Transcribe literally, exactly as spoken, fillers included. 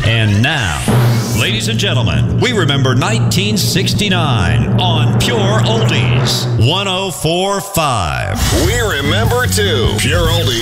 And now, ladies and gentlemen, we remember nineteen sixty-nine on Pure Oldies one oh four point five. We remember too. Pure Oldies.